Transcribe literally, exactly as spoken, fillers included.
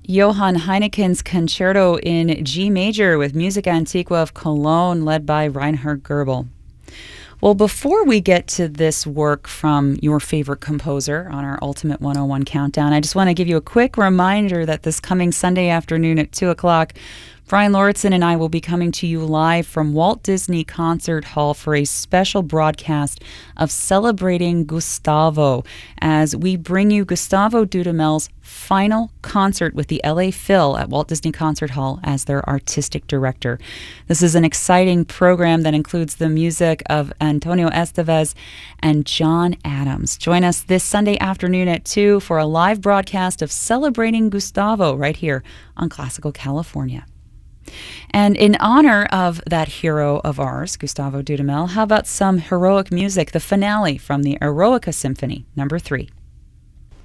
Johann Heineken's Concerto in G major with Musica Antiqua of Cologne, led by Reinhard Goebel. Well, before we get to this work from your favorite composer on our Ultimate one oh one Countdown, I just want to give you a quick reminder that this coming Sunday afternoon at two o'clock, Brian Lauritsen and I will be coming to you live from Walt Disney Concert Hall for a special broadcast of Celebrating Gustavo, as we bring you Gustavo Dudamel's final concert with the L A Phil at Walt Disney Concert Hall as their artistic director. This is an exciting program that includes the music of Antonio Estevez and John Adams. Join us this Sunday afternoon at two for a live broadcast of Celebrating Gustavo right here on Classical California. And in honor of that hero of ours, Gustavo Dudamel, how about some heroic music, the finale from the Eroica Symphony, number three.